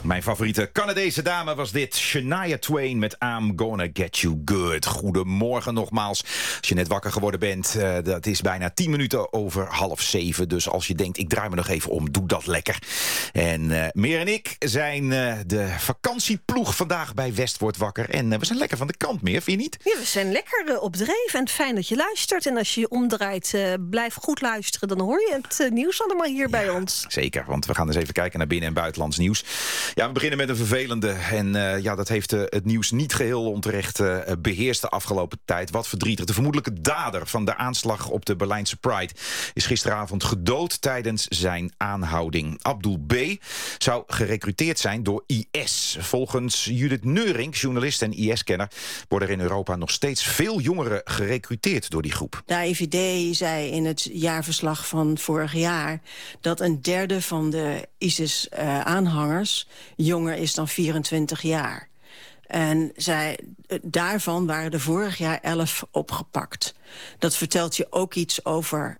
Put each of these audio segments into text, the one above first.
Mijn favoriete Canadese dame was dit. Shania Twain met I'm Gonna Get You Good. Goedemorgen nogmaals. Als je net wakker geworden bent, dat is bijna 10 minuten over 6:30. Dus als je denkt, ik draai me nog even om, doe dat lekker. En Meer en ik zijn de vakantieploeg vandaag bij West wordt wakker. En we zijn lekker van de kant, Meer, vind je niet? Ja, we zijn lekker op dreef en fijn dat je luistert. En als je je omdraait, blijf goed luisteren. Dan hoor je het nieuws allemaal hier bij ons. Zeker, want we gaan eens even kijken naar binnen- en buitenlands nieuws. Ja, we beginnen met een vervelende. En dat heeft het nieuws niet geheel onterecht beheerst de afgelopen tijd. Wat verdrietig. De vermoedelijke dader van de aanslag op de Berlijnse Pride is gisteravond gedood tijdens zijn aanhouding. Abdul B. zou gerekruteerd zijn door IS. Volgens Judith Neurink, journalist en IS-kenner, worden er in Europa nog steeds veel jongeren gerekruteerd door die groep. De AIVD zei in het jaarverslag van vorig jaar dat 1/3 van de ISIS-aanhangers jonger is dan 24 jaar. En daarvan waren er vorig jaar 11 opgepakt. Dat vertelt je ook iets over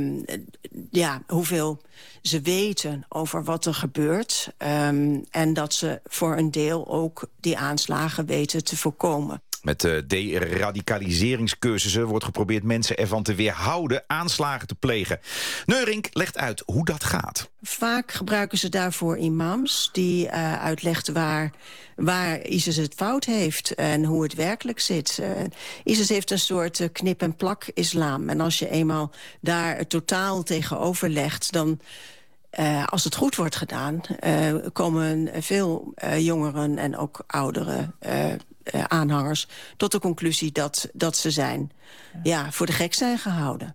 hoeveel ze weten over wat er gebeurt. En dat ze voor een deel ook die aanslagen weten te voorkomen. Met de deradicaliseringscursussen wordt geprobeerd mensen ervan te weerhouden aanslagen te plegen. Neurink legt uit hoe dat gaat. Vaak gebruiken ze daarvoor imams die uitlegt waar ISIS het fout heeft en hoe het werkelijk zit. ISIS heeft een soort knip-en-plak-islam. En als je eenmaal daar het totaal tegenover legt, dan, als het goed wordt gedaan, komen veel jongeren en ook oudere aanhangers tot de conclusie dat ze voor de gek zijn gehouden.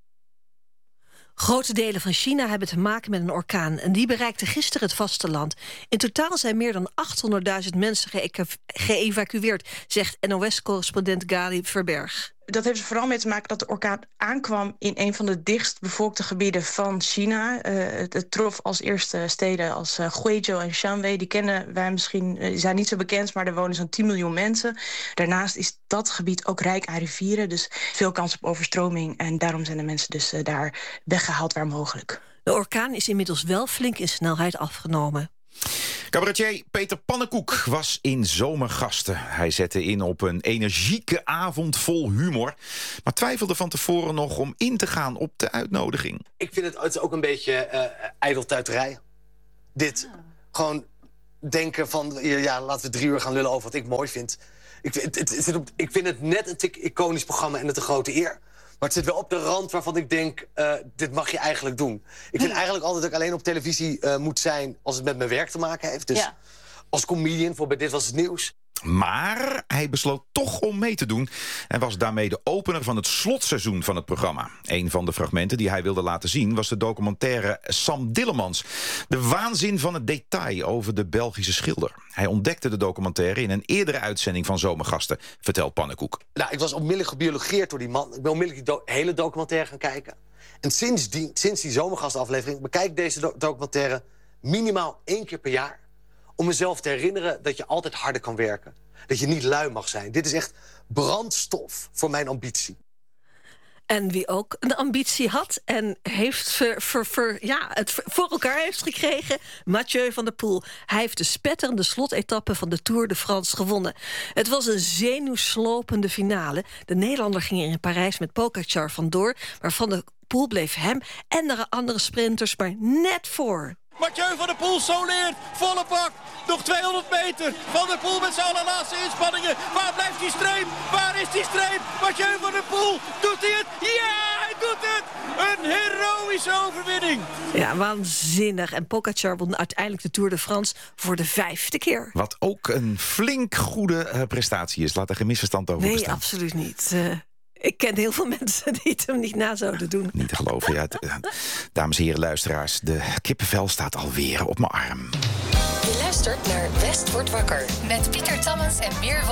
Grote delen van China hebben te maken met een orkaan en die bereikte gisteren het vasteland. In totaal zijn meer dan 800.000 mensen geëvacueerd, zegt NOS-correspondent Gali Verberg. Dat heeft er vooral mee te maken dat de orkaan aankwam in een van de dichtst bevolkte gebieden van China. Het trof als eerste steden als Guizhou en Shanwei. Die kennen wij misschien, die zijn niet zo bekend, maar er wonen zo'n 10 miljoen mensen. Daarnaast is dat gebied ook rijk aan rivieren, dus veel kans op overstroming. En daarom zijn de mensen dus daar weggehaald waar mogelijk. De orkaan is inmiddels wel flink in snelheid afgenomen. Cabaretier Peter Pannenkoek was in Zomergasten. Hij zette in op een energieke avond vol humor, maar twijfelde van tevoren nog om in te gaan op de uitnodiging. Ik vind het ook een beetje ijdeltuiterij. Dit, gewoon denken van, laten we 3 uur gaan lullen over wat ik mooi vind. Ik vind het net een tik iconisch programma en het een grote eer. Maar het zit wel op de rand waarvan ik denk, dit mag je eigenlijk doen. Ik vind eigenlijk altijd dat ik alleen op televisie moet zijn als het met mijn werk te maken heeft. Dus als comedian, voor bij Dit Was Het Nieuws. Maar hij besloot toch om mee te doen en was daarmee de opener van het slotseizoen van het programma. Een van de fragmenten die hij wilde laten zien was de documentaire Sam Dillemans. De waanzin van het detail over de Belgische schilder. Hij ontdekte de documentaire in een eerdere uitzending van Zomergasten, vertelt Pannenkoek. Nou, ik was onmiddellijk gebiologeerd door die man. Ik ben onmiddellijk die hele documentaire gaan kijken. En sinds die Zomergastaflevering bekijk ik deze documentaire minimaal 1 keer per jaar. Om mezelf te herinneren dat je altijd harder kan werken. Dat je niet lui mag zijn. Dit is echt brandstof voor mijn ambitie. En wie ook een ambitie had en heeft het voor elkaar heeft gekregen, Mathieu van der Poel. Hij heeft de spetterende slotetappe van de Tour de France gewonnen. Het was een zenuwslopende finale. De Nederlander ging er in Parijs met Pogačar vandoor, maar Van der Poel bleef hem en de andere sprinters maar net voor. Mathieu van der Poel soleert, volle bak, nog 200 meter. Van der Poel met zijn allerlaatste inspanningen. Waar blijft die streep? Waar is die streep? Mathieu van der Poel, doet hij het? Ja, hij doet het! Een heroïsche overwinning. Ja, waanzinnig. En Pogačar won uiteindelijk de Tour de France voor de 5e keer. Wat ook een flink goede prestatie is. Laat er geen misverstand over bestaan. Nee, absoluut niet. Ik ken heel veel mensen die het hem niet na zouden doen. Niet te geloven, ja. Dames en heren luisteraars, de kippenvel staat alweer op mijn arm. Je luistert naar West wordt wakker met Pieter Tammens en Meer